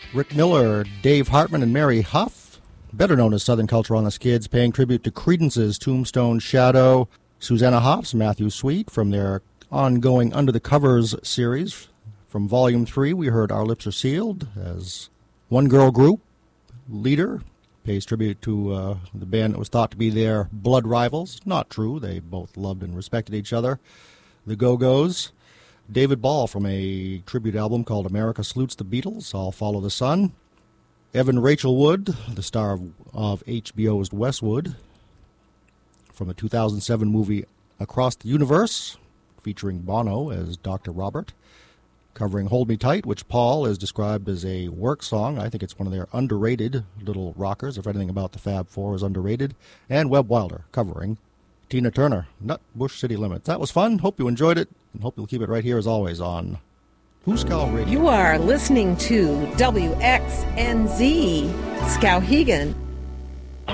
Rick Miller, Dave Hartman, and Mary Huff, better known as Southern Culture on the Skids, paying tribute to Creedence's Tombstone Shadow. Susanna Hoffs, Matthew Sweet from their ongoing Under the Covers series. From Volume 3, we heard Our Lips Are Sealed as one girl group leader pays tribute to the band that was thought to be their blood rivals. Not true. They both loved and respected each other. The Go-Go's. David Ball from a tribute album called America Salutes the Beatles, I'll Follow the Sun. Evan Rachel Wood, the star of HBO's Westwood, from the 2007 movie Across the Universe, featuring Bono as Dr. Robert, covering Hold Me Tight, which Paul has described as a work song. I think it's one of their underrated little rockers, if anything about the Fab Four is underrated. And Webb Wilder covering Tina Turner, Nutbush City Limits. That was fun. Hope you enjoyed it, and hope you'll keep it right here as always on Hooskow Radio. You are listening to WXNZ Skowhegan.